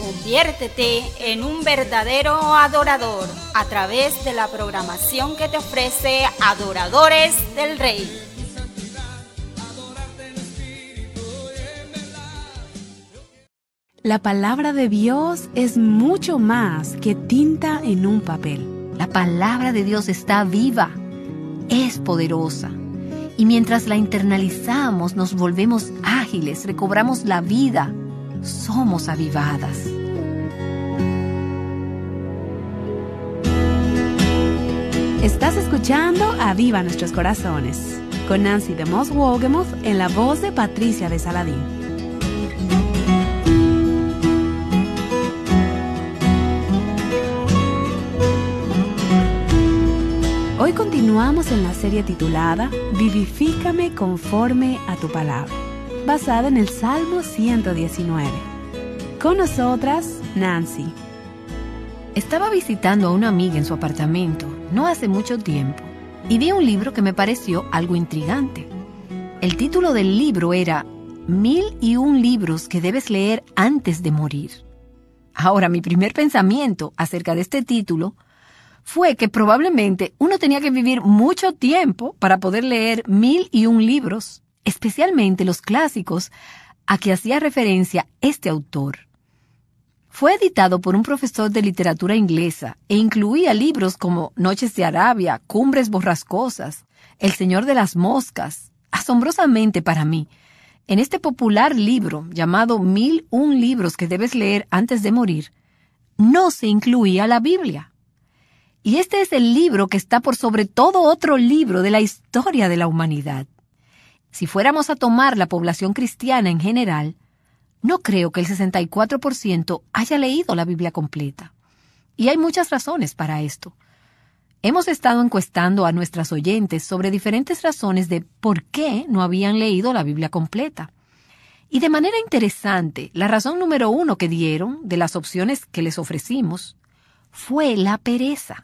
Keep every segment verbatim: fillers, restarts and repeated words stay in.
Conviértete en un verdadero adorador a través de la programación que te ofrece Adoradores del Rey. La palabra de Dios es mucho más que tinta en un papel. La palabra de Dios está viva, es poderosa. Y mientras la internalizamos, nos volvemos ágiles, recobramos la vida, somos avivadas. Estás escuchando Aviva Nuestros Corazones, con Nancy de Moss Wogemuth en la voz de Patricia de Saladín. Hoy continuamos en la serie titulada Vivifícame conforme a tu palabra, basada en el Salmo ciento diecinueve. Con nosotras, Nancy. Estaba visitando a una amiga en su apartamento no hace mucho tiempo y vi un libro que me pareció algo intrigante. El título del libro era Mil y un libros que debes leer antes de morir. Ahora, mi primer pensamiento acerca de este título fue que probablemente uno tenía que vivir mucho tiempo para poder leer mil y un libros, especialmente los clásicos a que hacía referencia este autor. Fue editado por un profesor de literatura inglesa e incluía libros como Noches de Arabia, Cumbres borrascosas, El Señor de las Moscas. Asombrosamente para mí, en este popular libro llamado Mil un libros que debes leer antes de morir, no se incluía la Biblia. Y este es el libro que está por sobre todo otro libro de la historia de la humanidad. Si fuéramos a tomar la población cristiana en general, no creo que el sesenta y cuatro por ciento haya leído la Biblia completa. Y hay muchas razones para esto. Hemos estado encuestando a nuestras oyentes sobre diferentes razones de por qué no habían leído la Biblia completa. Y de manera interesante, la razón número uno que dieron de las opciones que les ofrecimos fue la pereza.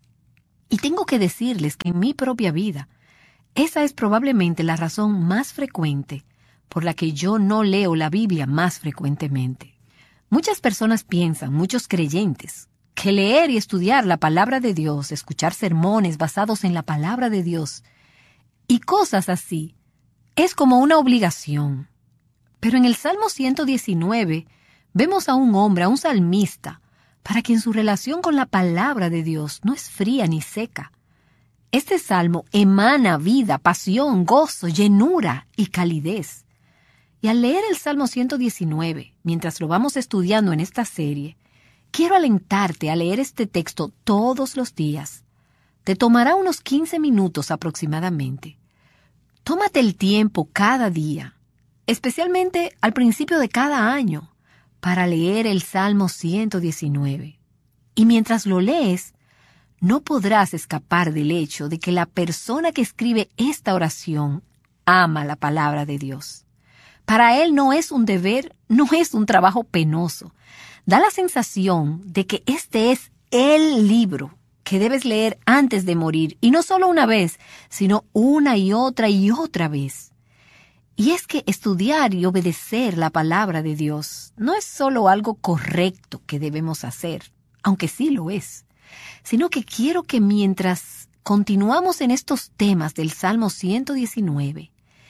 Y tengo que decirles que en mi propia vida, esa es probablemente la razón más frecuente por la que yo no leo la Biblia más frecuentemente. Muchas personas piensan, muchos creyentes, que leer y estudiar la palabra de Dios, escuchar sermones basados en la palabra de Dios y cosas así, es como una obligación. Pero en el Salmo ciento diecinueve vemos a un hombre, a un salmista, para quien su relación con la palabra de Dios no es fría ni seca. Este salmo emana vida, pasión, gozo, llenura y calidez. Y al leer el Salmo ciento diecinueve, mientras lo vamos estudiando en esta serie, quiero alentarte a leer este texto todos los días. Te tomará unos quince minutos aproximadamente. Tómate el tiempo cada día, especialmente al principio de cada año, para leer el Salmo ciento diecinueve. Y mientras lo lees, no podrás escapar del hecho de que la persona que escribe esta oración ama la palabra de Dios. Para él no es un deber, no es un trabajo penoso. Da la sensación de que este es el libro que debes leer antes de morir, y no solo una vez, sino una y otra y otra vez. Y es que estudiar y obedecer la palabra de Dios no es solo algo correcto que debemos hacer, aunque sí lo es, sino que quiero que mientras continuamos en estos temas del Salmo ciento diecinueve,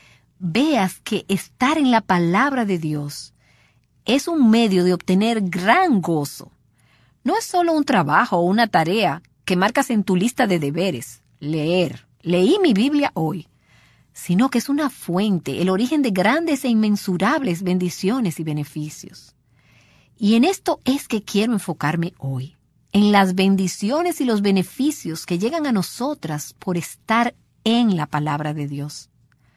veas que estar en la palabra de Dios es un medio de obtener gran gozo. No es solo un trabajo o una tarea que marcas en tu lista de deberes, leer, leí mi Biblia hoy, sino que es una fuente, el origen de grandes e inmensurables bendiciones y beneficios. Y en esto es que quiero enfocarme hoy, en las bendiciones y los beneficios que llegan a nosotras por estar en la palabra de Dios.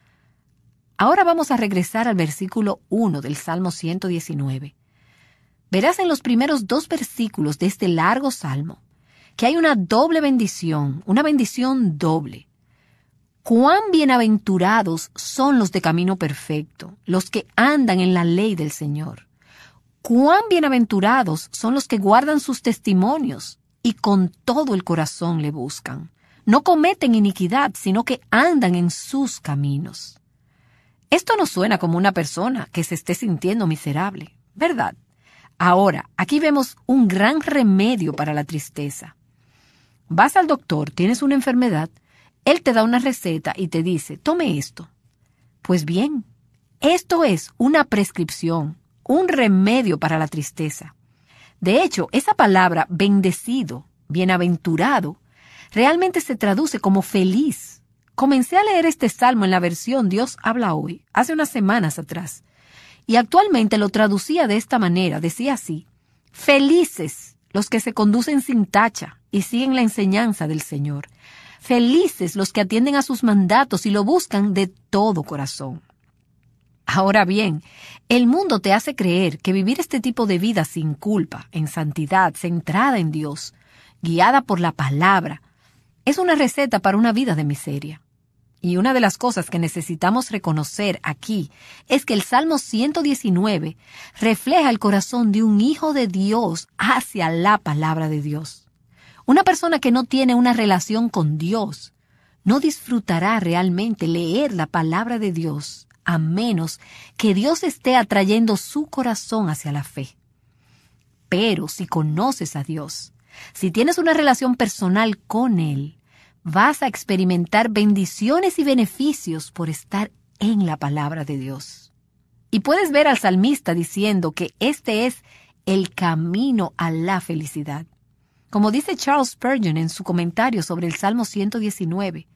Ahora vamos a regresar al versículo uno del Salmo ciento diecinueve. Verás en los primeros dos versículos de este largo salmo que hay una doble bendición, una bendición doble. Cuán bienaventurados son los de camino perfecto, los que andan en la ley del Señor. Cuán bienaventurados son los que guardan sus testimonios y con todo el corazón le buscan. No cometen iniquidad, sino que andan en sus caminos. Esto no suena como una persona que se esté sintiendo miserable, ¿verdad? Ahora, aquí vemos un gran remedio para la tristeza. Vas al doctor, tienes una enfermedad, él te da una receta y te dice, tome esto. Pues bien, esto es una prescripción, un remedio para la tristeza. De hecho, esa palabra bendecido, bienaventurado, realmente se traduce como feliz. Comencé a leer este salmo en la versión Dios habla hoy, hace unas semanas atrás, y actualmente lo traducía de esta manera, decía así: felices los que se conducen sin tacha y siguen la enseñanza del Señor. Felices los que atienden a sus mandatos y lo buscan de todo corazón. Ahora bien, el mundo te hace creer que vivir este tipo de vida sin culpa, en santidad, centrada en Dios, guiada por la palabra, es una receta para una vida de miseria. Y una de las cosas que necesitamos reconocer aquí es que el Salmo ciento diecinueve refleja el corazón de un hijo de Dios hacia la palabra de Dios. Una persona que no tiene una relación con Dios no disfrutará realmente leer la palabra de Dios a menos que Dios esté atrayendo su corazón hacia la fe. Pero si conoces a Dios, si tienes una relación personal con Él, vas a experimentar bendiciones y beneficios por estar en la palabra de Dios. Y puedes ver al salmista diciendo que este es el camino a la felicidad. Como dice Charles Spurgeon en su comentario sobre el Salmo ciento diecinueve,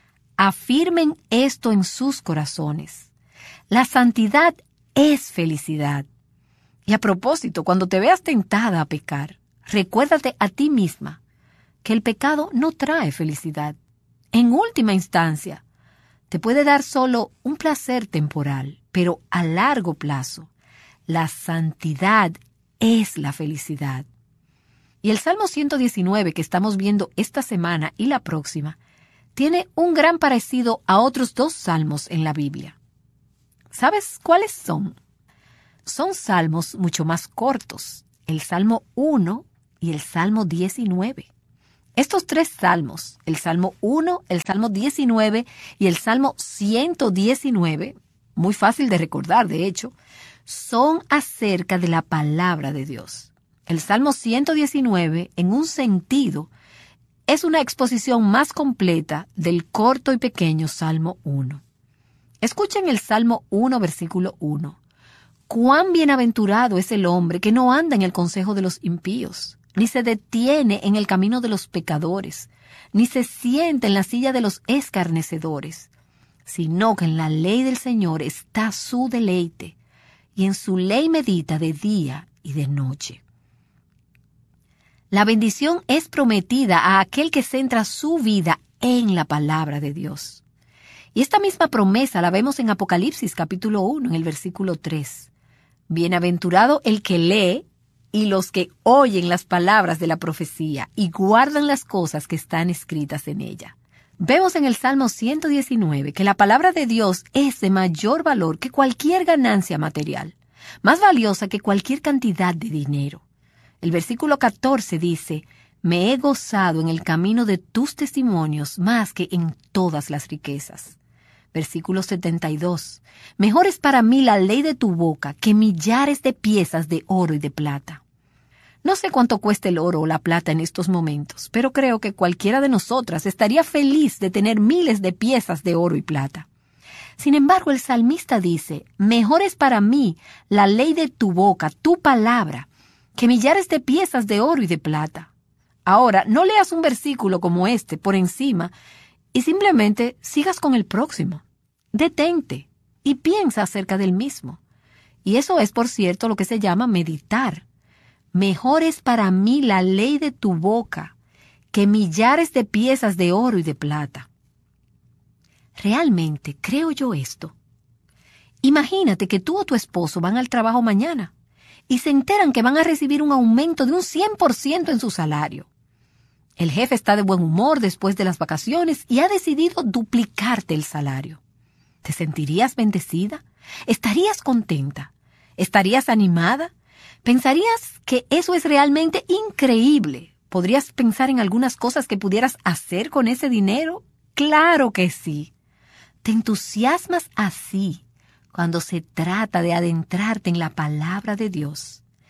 afirmen esto en sus corazones. La santidad es felicidad. Y a propósito, cuando te veas tentada a pecar, recuérdate a ti misma que el pecado no trae felicidad. En última instancia, te puede dar solo un placer temporal, pero a largo plazo, la santidad es la felicidad. Y el Salmo ciento diecinueve que estamos viendo esta semana y la próxima, tiene un gran parecido a otros dos salmos en la Biblia. ¿Sabes cuáles son? Son salmos mucho más cortos, el Salmo uno y el Salmo diecinueve. Estos tres salmos, el Salmo uno, el Salmo diecinueve y el Salmo ciento diecinueve, muy fácil de recordar de hecho, son acerca de la palabra de Dios. El Salmo ciento diecinueve, en un sentido, es una exposición más completa del corto y pequeño Salmo uno. Escuchen el Salmo uno, versículo uno. Cuán bienaventurado es el hombre que no anda en el consejo de los impíos, ni se detiene en el camino de los pecadores, ni se sienta en la silla de los escarnecedores, sino que en la ley del Señor está su deleite, y en su ley medita de día y de noche. La bendición es prometida a aquel que centra su vida en la palabra de Dios. Y esta misma promesa la vemos en Apocalipsis capítulo uno, en el versículo tres. Bienaventurado el que lee y los que oyen las palabras de la profecía y guardan las cosas que están escritas en ella. Vemos en el Salmo ciento diecinueve que la palabra de Dios es de mayor valor que cualquier ganancia material, más valiosa que cualquier cantidad de dinero. El versículo catorce dice, me he gozado en el camino de tus testimonios más que en todas las riquezas. Versículo setenta y dos, mejor es para mí la ley de tu boca que millares de piezas de oro y de plata. No sé cuánto cuesta el oro o la plata en estos momentos, pero creo que cualquiera de nosotras estaría feliz de tener miles de piezas de oro y plata. Sin embargo, el salmista dice, mejor es para mí la ley de tu boca, tu palabra, que millares de piezas de oro y de plata. Ahora, no leas un versículo como este por encima y simplemente sigas con el próximo. Detente y piensa acerca del mismo. Y eso es, por cierto, lo que se llama meditar. Mejor es para mí la ley de tu boca que millares de piezas de oro y de plata. ¿Realmente creo yo esto? Imagínate que tú o tu esposo van al trabajo mañana y se enteran que van a recibir un aumento de un cien por ciento en su salario. El jefe está de buen humor después de las vacaciones y ha decidido duplicarte el salario. ¿Te sentirías bendecida? ¿Estarías contenta? ¿Estarías animada? ¿Pensarías que eso es realmente increíble? ¿Podrías pensar en algunas cosas que pudieras hacer con ese dinero? ¡Claro que sí! Te entusiasmas así cuando se trata de adentrarte en la palabra de Dios.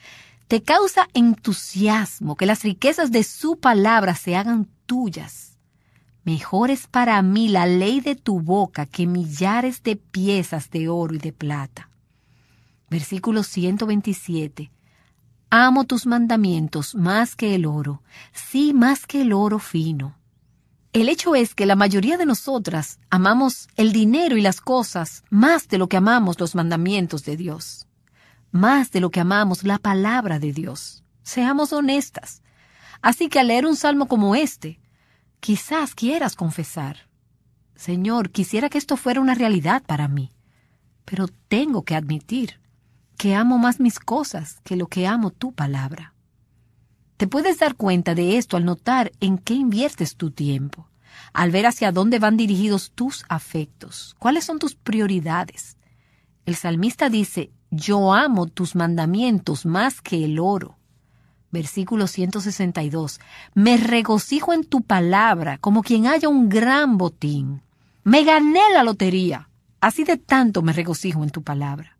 Te causa entusiasmo que las riquezas de su palabra se hagan tuyas. Mejor es para mí la ley de tu boca que millares de piezas de oro y de plata. Versículo ciento veintisiete. Amo tus mandamientos más que el oro, sí, más que el oro fino. El hecho es que la mayoría de nosotras amamos el dinero y las cosas más de lo que amamos los mandamientos de Dios, más de lo que amamos la palabra de Dios. Seamos honestas. Así que al leer un salmo como este, quizás quieras confesar: Señor, quisiera que esto fuera una realidad para mí, pero tengo que admitir que amo más mis cosas que lo que amo tu palabra. Te puedes dar cuenta de esto al notar en qué inviertes tu tiempo, al ver hacia dónde van dirigidos tus afectos, cuáles son tus prioridades. El salmista dice: yo amo tus mandamientos más que el oro. Versículo ciento sesenta y dos. Me regocijo en tu palabra como quien haya un gran botín. Me gané la lotería. Así de tanto me regocijo en tu palabra.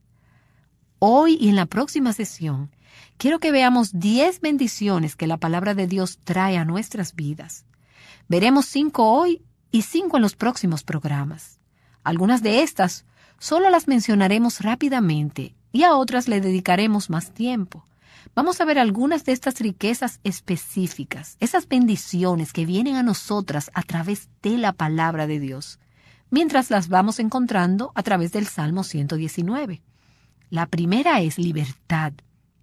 Hoy y en la próxima sesión, quiero que veamos diez bendiciones que la palabra de Dios trae a nuestras vidas. Veremos cinco hoy y cinco en los próximos programas. Algunas de estas solo las mencionaremos rápidamente y a otras le dedicaremos más tiempo. Vamos a ver algunas de estas riquezas específicas, esas bendiciones que vienen a nosotras a través de la palabra de Dios, mientras las vamos encontrando a través del Salmo ciento diecinueve. La primera es libertad.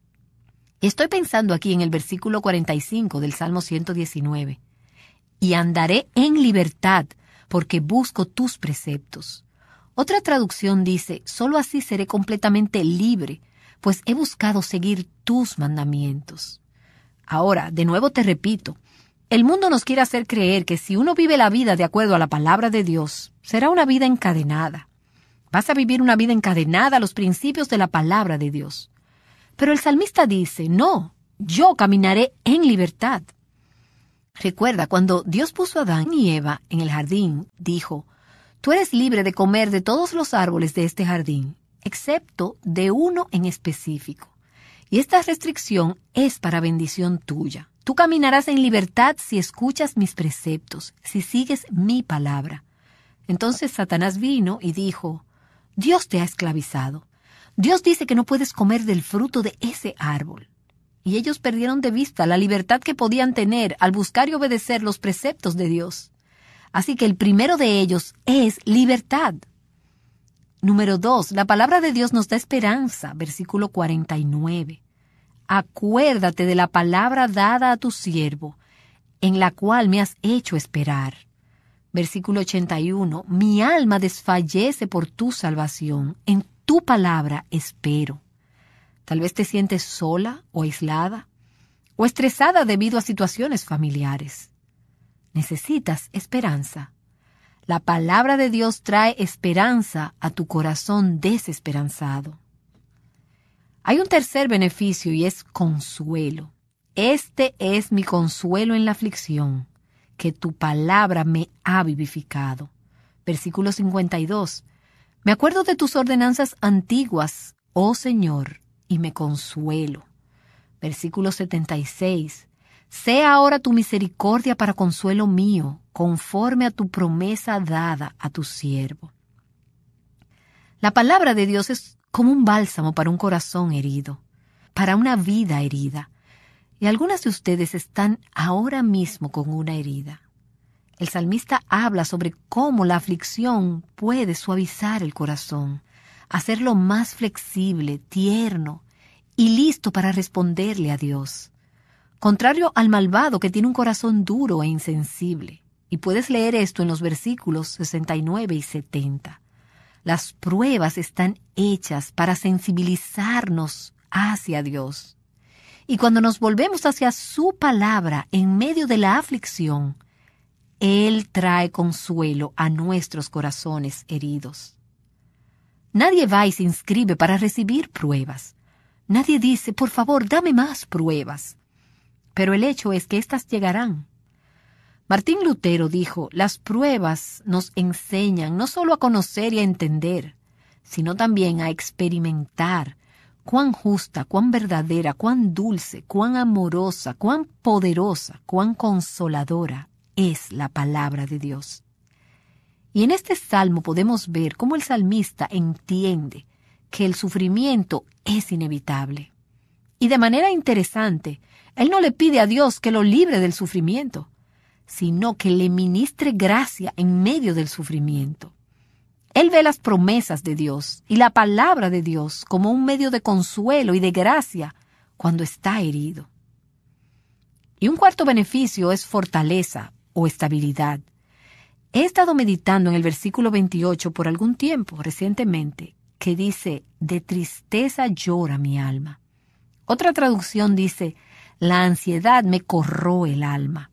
Estoy pensando aquí en el versículo cuarenta y cinco del Salmo ciento diecinueve. Y andaré en libertad, porque busco tus preceptos. Otra traducción dice: solo así seré completamente libre, pues he buscado seguir tus mandamientos. Ahora, de nuevo te repito, el mundo nos quiere hacer creer que si uno vive la vida de acuerdo a la palabra de Dios, será una vida encadenada. Vas a vivir una vida encadenada a los principios de la palabra de Dios. Pero el salmista dice: no, yo caminaré en libertad. Recuerda, cuando Dios puso a Adán y Eva en el jardín, dijo: tú eres libre de comer de todos los árboles de este jardín, excepto de uno en específico. Y esta restricción es para bendición tuya. Tú caminarás en libertad si escuchas mis preceptos, si sigues mi palabra. Entonces Satanás vino y dijo: Dios te ha esclavizado. Dios dice que no puedes comer del fruto de ese árbol. Y ellos perdieron de vista la libertad que podían tener al buscar y obedecer los preceptos de Dios. Así que el primero de ellos es libertad. Número dos, la palabra de Dios nos da esperanza, versículo cuarenta y nueve. Acuérdate de la palabra dada a tu siervo, en la cual me has hecho esperar. Versículo ochenta y uno, mi alma desfallece por tu salvación, en tu palabra espero. Tal vez te sientes sola o aislada o estresada debido a situaciones familiares. Necesitas esperanza. La palabra de Dios trae esperanza a tu corazón desesperanzado. Hay un tercer beneficio y es consuelo. Este es mi consuelo en la aflicción, que tu palabra me ha vivificado. Versículo cincuenta y dos. Me acuerdo de tus ordenanzas antiguas, oh Señor, y me consuelo. Versículo setenta y seis. Sea ahora tu misericordia para consuelo mío, conforme a tu promesa dada a tu siervo. La palabra de Dios es como un bálsamo para un corazón herido, para una vida herida. Y algunas de ustedes están ahora mismo con una herida. El salmista habla sobre cómo la aflicción puede suavizar el corazón, hacerlo más flexible, tierno y listo para responderle a Dios. Contrario al malvado que tiene un corazón duro e insensible. Y puedes leer esto en los versículos sesenta y nueve y setenta. Las pruebas están hechas para sensibilizarnos hacia Dios. Y cuando nos volvemos hacia su palabra en medio de la aflicción, Él trae consuelo a nuestros corazones heridos. Nadie va y se inscribe para recibir pruebas. Nadie dice, por favor, dame más pruebas. Pero el hecho es que éstas llegarán. Martín Lutero dijo, las pruebas nos enseñan no solo a conocer y a entender, sino también a experimentar cuán justa, cuán verdadera, cuán dulce, cuán amorosa, cuán poderosa, cuán consoladora es la palabra de Dios. Y en este salmo podemos ver cómo el salmista entiende que el sufrimiento es inevitable. Y de manera interesante, él no le pide a Dios que lo libre del sufrimiento, sino que le ministre gracia en medio del sufrimiento. Él ve las promesas de Dios y la palabra de Dios como un medio de consuelo y de gracia cuando está herido. Y un cuarto beneficio es fortaleza o estabilidad. He estado meditando en el versículo veintiocho por algún tiempo recientemente, que dice, de tristeza llora mi alma. Otra traducción dice, la ansiedad me corroe el alma.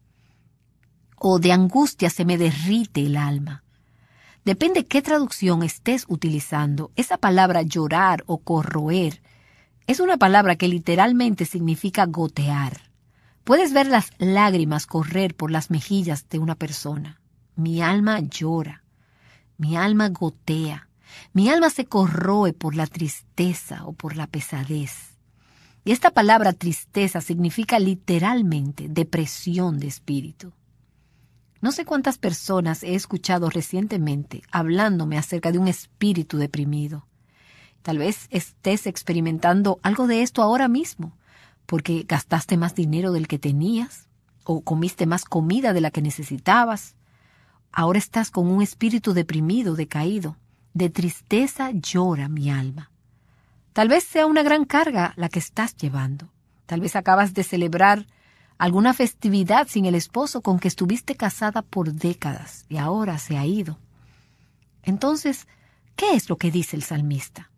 O de angustia se me derrite el alma. Depende qué traducción estés utilizando. Esa palabra llorar o corroer es una palabra que literalmente significa gotear. Puedes ver las lágrimas correr por las mejillas de una persona. Mi alma llora, mi alma gotea, mi alma se corroe por la tristeza o por la pesadez. Y esta palabra tristeza significa literalmente depresión de espíritu. No sé cuántas personas he escuchado recientemente hablándome acerca de un espíritu deprimido. Tal vez estés experimentando algo de esto ahora mismo, porque gastaste más dinero del que tenías, o comiste más comida de la que necesitabas. Ahora estás con un espíritu deprimido, decaído. De tristeza llora mi alma. Tal vez sea una gran carga la que estás llevando. Tal vez acabas de celebrar alguna festividad sin el esposo con que estuviste casada por décadas y ahora se ha ido. Entonces, ¿qué es lo que dice el salmista?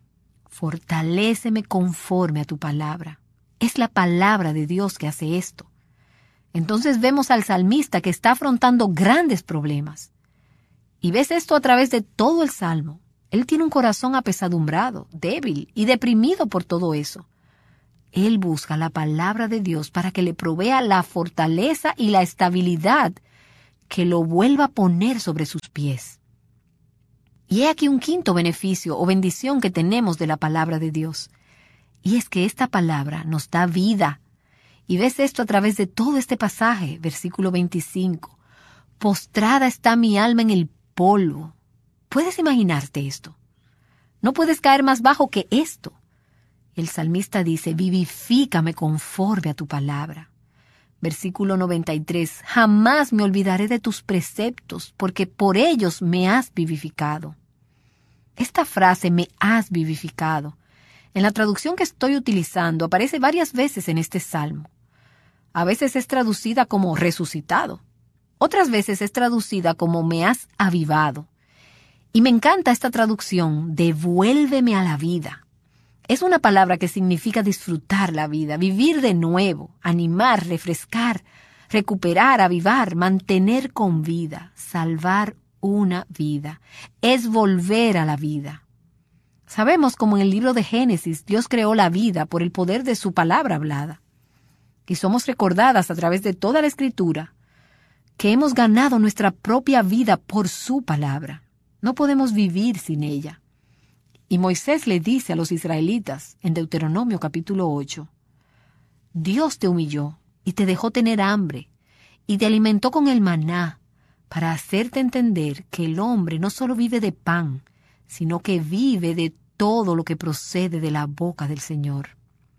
Fortaléceme conforme a tu palabra. Es la palabra de Dios que hace esto. Entonces vemos al salmista que está afrontando grandes problemas. Y ves esto a través de todo el salmo. Él tiene un corazón apesadumbrado, débil y deprimido por todo eso. Él busca la palabra de Dios para que le provea la fortaleza y la estabilidad que lo vuelva a poner sobre sus pies. Y he aquí un quinto beneficio o bendición que tenemos de la palabra de Dios. Y es que esta palabra nos da vida. Y ves esto a través de todo este pasaje, versículo veinticinco. Postrada está mi alma en el polvo. ¿Puedes imaginarte esto? No puedes caer más bajo que esto. El salmista dice, vivifícame conforme a tu palabra. Versículo noventa y tres, jamás me olvidaré de tus preceptos, porque por ellos me has vivificado. Esta frase, me has vivificado, en la traducción que estoy utilizando, aparece varias veces en este salmo. A veces es traducida como resucitado. Otras veces es traducida como me has avivado. Y me encanta esta traducción, devuélveme a la vida. Es una palabra que significa disfrutar la vida, vivir de nuevo, animar, refrescar, recuperar, avivar, mantener con vida, salvar una vida. Es volver a la vida. Sabemos como en el libro de Génesis Dios creó la vida por el poder de su palabra hablada. Y somos recordadas a través de toda la Escritura que hemos ganado nuestra propia vida por su palabra. No podemos vivir sin ella. Y Moisés le dice a los israelitas en Deuteronomio capítulo ocho, Dios te humilló y te dejó tener hambre y te alimentó con el maná para hacerte entender que el hombre no solo vive de pan, sino que vive de todo lo que procede de la boca del Señor.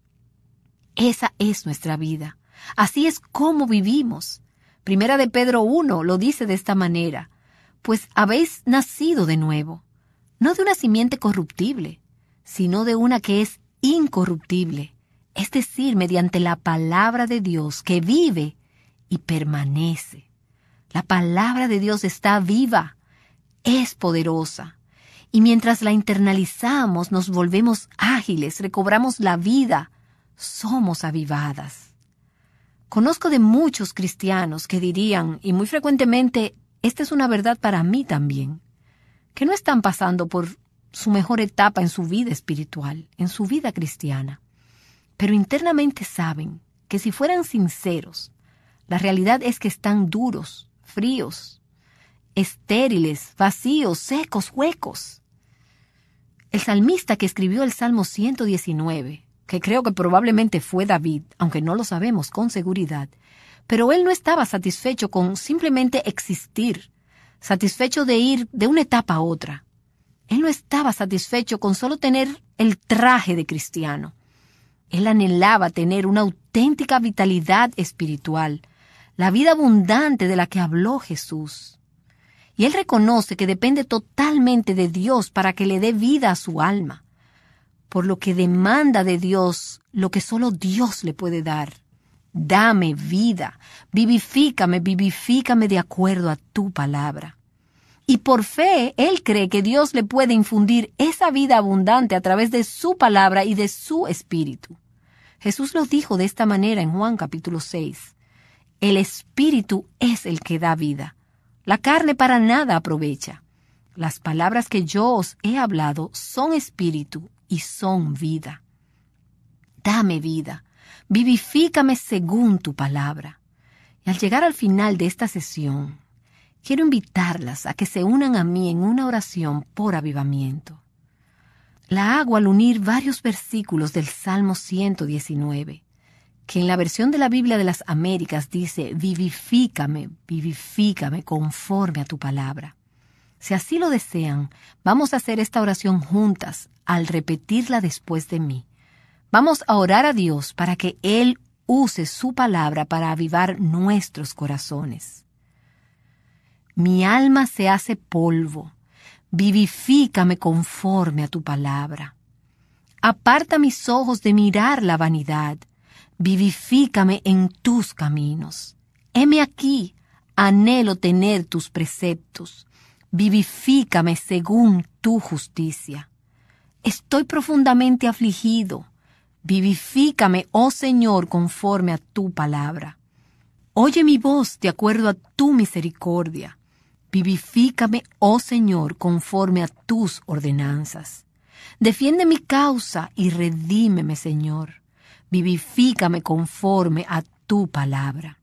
Esa es nuestra vida. Así es como vivimos. Primera de Pedro uno lo dice de esta manera, pues habéis nacido de nuevo, no de una simiente corruptible, sino de una que es incorruptible, es decir, mediante la palabra de Dios que vive y permanece. La palabra de Dios está viva, es poderosa, y mientras la internalizamos nos volvemos ágiles, recobramos la vida, somos avivadas. Conozco de muchos cristianos que dirían, y muy frecuentemente, esta es una verdad para mí también, que no están pasando por su mejor etapa en su vida espiritual, en su vida cristiana, pero internamente saben que si fueran sinceros, la realidad es que están duros, fríos, estériles, vacíos, secos, huecos. El salmista que escribió el Salmo ciento diecinueve, que creo que probablemente fue David, aunque no lo sabemos con seguridad, pero él no estaba satisfecho con simplemente existir, satisfecho de ir de una etapa a otra. Él no estaba satisfecho con solo tener el traje de cristiano. Él anhelaba tener una auténtica vitalidad espiritual, la vida abundante de la que habló Jesús. Y él reconoce que depende totalmente de Dios para que le dé vida a su alma, por lo que demanda de Dios lo que solo Dios le puede dar. Dame vida, vivifícame, vivifícame de acuerdo a tu palabra. Y por fe, él cree que Dios le puede infundir esa vida abundante a través de su palabra y de su espíritu. Jesús lo dijo de esta manera en Juan capítulo seis. El espíritu es el que da vida. La carne para nada aprovecha. Las palabras que yo os he hablado son espíritu y son vida. Dame vida, vivifícame según tu palabra. Y al llegar al final de esta sesión, quiero invitarlas a que se unan a mí en una oración por avivamiento. La hago al unir varios versículos del Salmo ciento diecinueve, que en la versión de la Biblia de las Américas dice, vivifícame, vivifícame conforme a tu palabra. Si así lo desean, vamos a hacer esta oración juntas al repetirla después de mí. Vamos a orar a Dios para que Él use su palabra para avivar nuestros corazones. Mi alma se hace polvo, vivifícame conforme a tu palabra. Aparta mis ojos de mirar la vanidad, vivifícame en tus caminos. Heme aquí, anhelo tener tus preceptos, vivifícame según tu justicia. Estoy profundamente afligido, vivifícame, oh Señor, conforme a tu palabra. Oye mi voz de acuerdo a tu misericordia. Vivifícame, oh Señor, conforme a tus ordenanzas. Defiende mi causa y redímeme, Señor. Vivifícame conforme a tu palabra.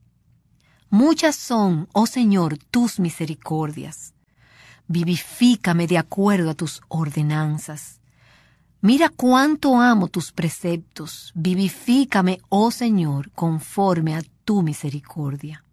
Muchas son, oh Señor, tus misericordias. Vivifícame de acuerdo a tus ordenanzas. Mira cuánto amo tus preceptos. Vivifícame, oh Señor, conforme a tu misericordia.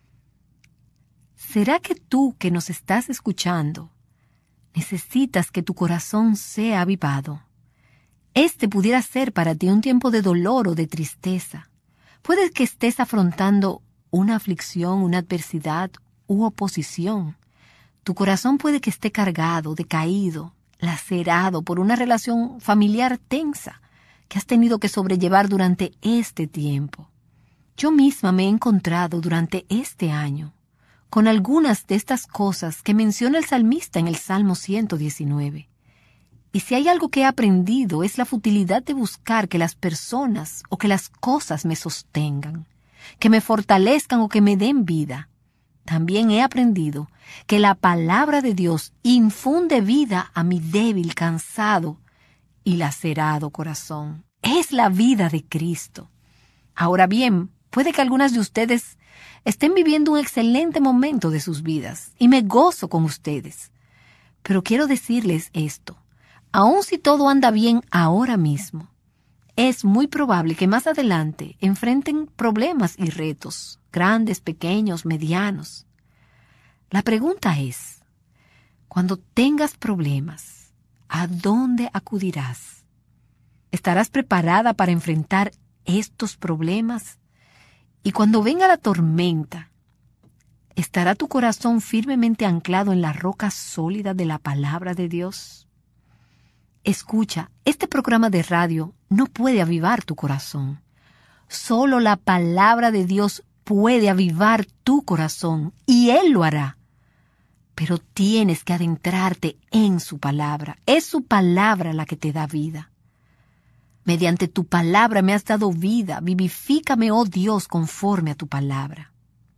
¿Será que tú que nos estás escuchando necesitas que tu corazón sea avivado? Este pudiera ser para ti un tiempo de dolor o de tristeza. Puede que estés afrontando una aflicción, una adversidad u oposición. Tu corazón puede que esté cargado, decaído, lacerado por una relación familiar tensa que has tenido que sobrellevar durante este tiempo. Yo misma me he encontrado durante este año con algunas de estas cosas que menciona el salmista en el Salmo ciento diecinueve. Y si hay algo que he aprendido es la futilidad de buscar que las personas o que las cosas me sostengan, que me fortalezcan o que me den vida. También he aprendido que la palabra de Dios infunde vida a mi débil, cansado y lacerado corazón. Es la vida de Cristo. Ahora bien, puede que algunas de ustedes estén viviendo un excelente momento de sus vidas y me gozo con ustedes. Pero quiero decirles esto. Aun si todo anda bien ahora mismo, es muy probable que más adelante enfrenten problemas y retos, grandes, pequeños, medianos. La pregunta es, cuando tengas problemas, ¿a dónde acudirás? ¿Estarás preparada para enfrentar estos problemas? Y cuando venga la tormenta, ¿estará tu corazón firmemente anclado en la roca sólida de la palabra de Dios? Escucha, este programa de radio no puede avivar tu corazón. Solo la palabra de Dios puede avivar tu corazón y Él lo hará. Pero tienes que adentrarte en su palabra. Es su palabra la que te da vida. Mediante tu palabra me has dado vida. Vivifícame, oh Dios, conforme a tu palabra.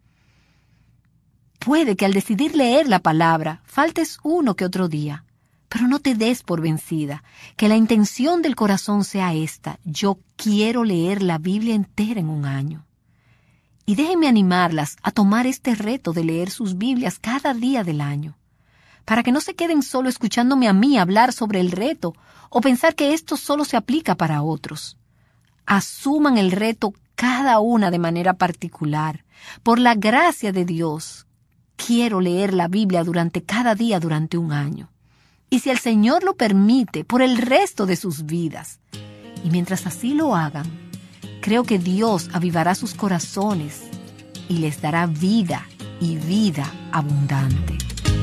Puede que al decidir leer la palabra faltes uno que otro día. Pero no te des por vencida, que la intención del corazón sea esta: yo quiero leer la Biblia entera en un año. Y déjenme animarlas a tomar este reto de leer sus Biblias cada día del año, para que no se queden solo escuchándome a mí hablar sobre el reto o pensar que esto solo se aplica para otros. Asuman el reto cada una de manera particular. Por la gracia de Dios, quiero leer la Biblia durante cada día durante un año. Y si el Señor lo permite, por el resto de sus vidas. Y mientras así lo hagan, creo que Dios avivará sus corazones y les dará vida y vida abundante.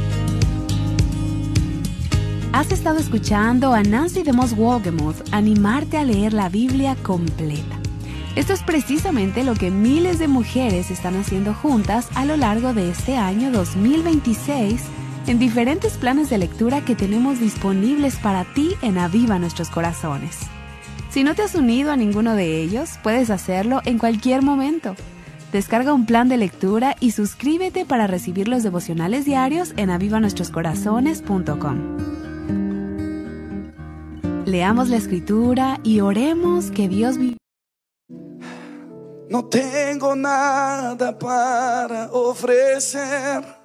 Has estado escuchando a Nancy DeMoss Wolgemuth animarte a leer la Biblia completa. Esto es precisamente lo que miles de mujeres están haciendo juntas a lo largo de este año dos mil veintiséis en diferentes planes de lectura que tenemos disponibles para ti en Aviva Nuestros Corazones. Si no te has unido a ninguno de ellos, puedes hacerlo en cualquier momento. Descarga un plan de lectura y suscríbete para recibir los devocionales diarios en aviva nuestros corazones punto com. Leamos la Escritura y oremos que Dios viva. No tengo nada para ofrecer,